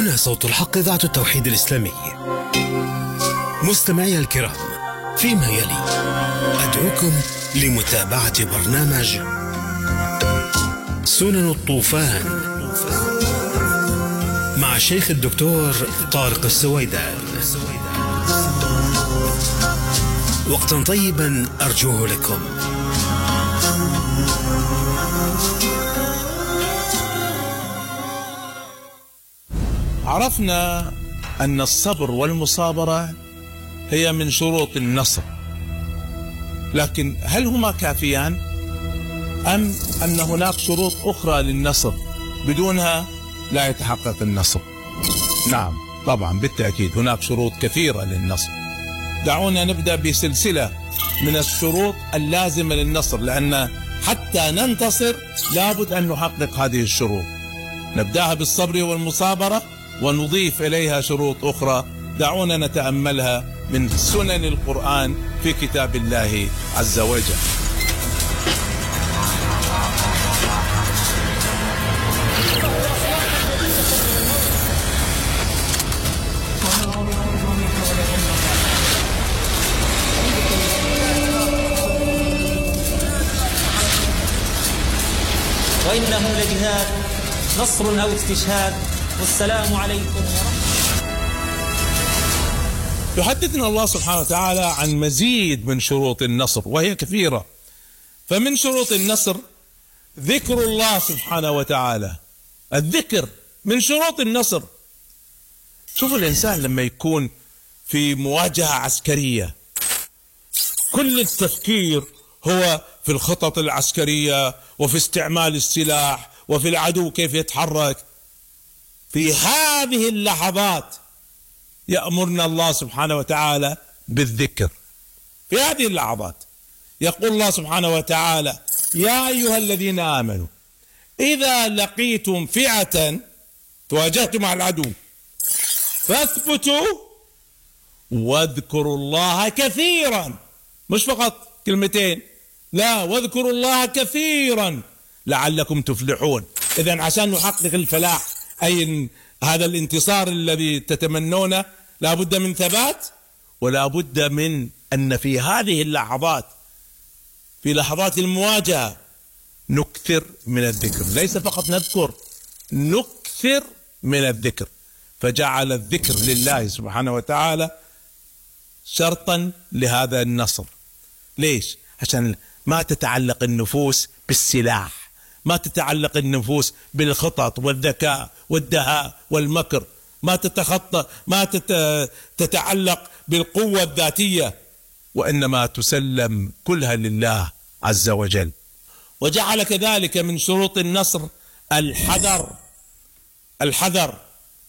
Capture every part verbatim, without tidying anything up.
هنا صوت الحق، إذاعة التوحيد الإسلامي. مستمعي الكرام، فيما يلي أدعوكم لمتابعة برنامج سنن الطوفان مع الشيخ الدكتور طارق السويدان. وقتا طيبا أرجوه لكم. عرفنا أن الصبر والمصابرة هي من شروط النصر، لكن هل هما كافيان أم أن هناك شروط أخرى للنصر بدونها لا يتحقق النصر؟ نعم طبعا بالتأكيد هناك شروط كثيرة للنصر. دعونا نبدأ بسلسلة من الشروط اللازمة للنصر، لأن حتى ننتصر لابد أن نحقق هذه الشروط. نبدأها بالصبر والمصابرة ونضيف إليها شروط أخرى دعونا نتأملها من سنن القرآن في كتاب الله عز وجل. وإنه لجهاد نصر أو استشهاد. والسلام عليكم ورحمة الله. يحدثنا الله سبحانه وتعالى عن مزيد من شروط النصر وهي كثيرة. فمن شروط النصر ذكر الله سبحانه وتعالى. الذكر من شروط النصر. شوف الإنسان لما يكون في مواجهة عسكرية كل التفكير هو في الخطط العسكرية وفي استعمال السلاح وفي العدو كيف يتحرك. في هذه اللحظات يأمرنا الله سبحانه وتعالى بالذكر. في هذه اللحظات يقول الله سبحانه وتعالى: يا أيها الذين آمنوا إذا لقيتم فئة تواجهتم مع العدو فاثبتوا واذكروا الله كثيرا. مش فقط كلمتين، لا، واذكروا الله كثيرا لعلكم تفلحون. إذن عشان نحقق الفلاح أي هذا الانتصار الذي تتمنونه لا بد من ثبات، ولا بد من أن في هذه اللحظات في لحظات المواجهة نكثر من الذكر. ليس فقط نذكر، نكثر من الذكر. فجعل الذكر لله سبحانه وتعالى شرطا لهذا النصر. ليش؟ عشان ما تتعلق النفوس بالسلاح، ما تتعلق النفوس بالخطط والذكاء والدهاء والمكر، ما تتخطى ما تتعلق بالقوة الذاتية، وإنما تسلم كلها لله عز وجل. وجعل كذلك من شروط النصر الحذر. الحذر.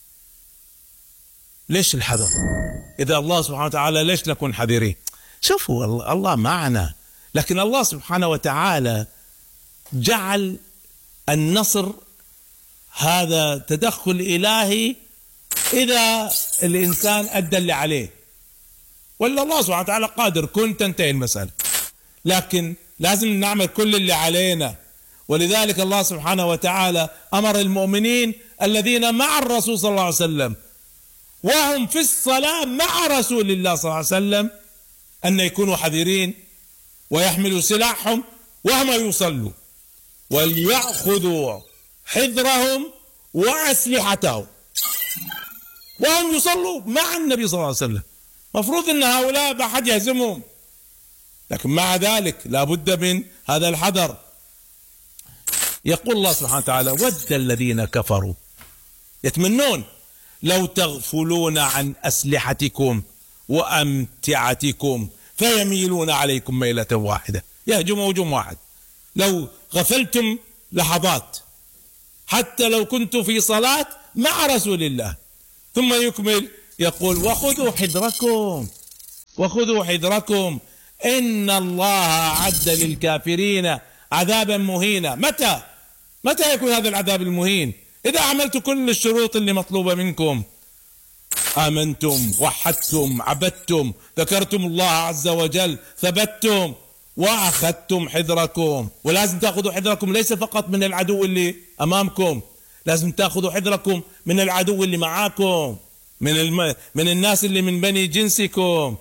ليش الحذر؟ إذا الله سبحانه وتعالى ليش نكون حذرين؟ شوفوا الله معنا، لكن الله سبحانه وتعالى جعل النصر هذا تدخل إلهي إذا الإنسان أدى اللي عليه، ولا الله سبحانه وتعالى قادر كن تنتهي المسألة، لكن لازم نعمل كل اللي علينا. ولذلك الله سبحانه وتعالى أمر المؤمنين الذين مع الرسول صلى الله عليه وسلم وهم في الصلاة مع رسول الله صلى الله عليه وسلم أن يكونوا حذرين ويحملوا سلاحهم وهم يصلوا، وليأخذوا حذرهم وأسلحتهم وهم يصلوا مع النبي صلى الله عليه وسلم. مفروض أن هؤلاء ما حد يهزمهم، لكن مع ذلك لا بد من هذا الحذر. يقول الله سبحانه وتعالى: ود الذين كفروا، يتمنون لو تغفلون عن أسلحتكم وأمتعتكم فيميلون عليكم ميلة واحدة، يهجم هجوم واحد. لو غفلتم لحظات حتى لو كنت في صلاة مع رسول الله. ثم يكمل يقول: وخذوا حذركم وخذوا حذركم إن الله أعد للكافرين عذابا مهينا. متى متى يكون هذا العذاب المهين؟ إذا عملت كل الشروط اللي مطلوبة منكم، آمنتم، وحدتم، عبدتم، ذكرتم الله عز وجل، ثبتتم وأخذتم حذركم. ولازم تأخذوا حذركم ليس فقط من العدو اللي أمامكم، لازم تأخذوا حذركم من العدو اللي معاكم، من الم... من الناس اللي من بني جنسكم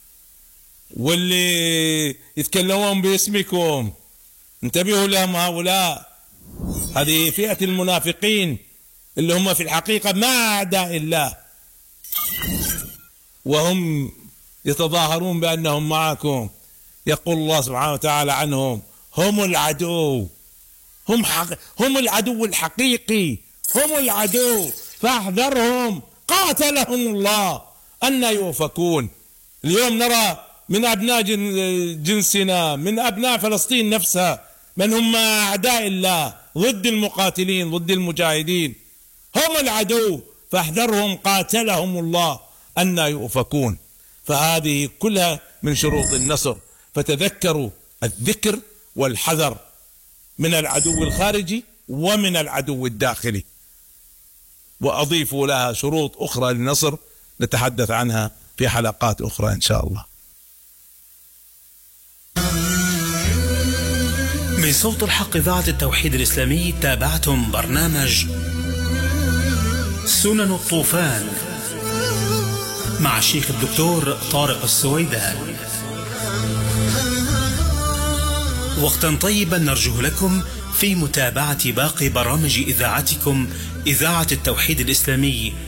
واللي يتكلمون باسمكم. انتبهوا لهم هؤلاء. هذه فئة المنافقين اللي هم في الحقيقة مع أعداء الله، وهم يتظاهرون بأنهم معكم. يقول الله سبحانه وتعالى عنهم: هم العدو، هم حق... هم العدو الحقيقي، هم العدو فاحذرهم قاتلهم الله أن يؤفكون. اليوم نرى من أبناء جنسنا، من أبناء فلسطين نفسها، من هم أعداء الله ضد المقاتلين ضد المجاهدين، هم العدو فاحذرهم قاتلهم الله أن يؤفكون. فهذه كلها من شروط النصر. فتذكروا الذكر والحذر من العدو الخارجي ومن العدو الداخلي، وأضيفوا لها شروط أخرى للنصر نتحدث عنها في حلقات أخرى إن شاء الله. من صوت الحق إذاعة التوحيد الإسلامي تابعتم برنامج سنن الطوفان مع الشيخ الدكتور طارق السويدان. وقتا طيبا نرجوه لكم في متابعة باقي برامج إذاعتكم إذاعة التوحيد الإسلامي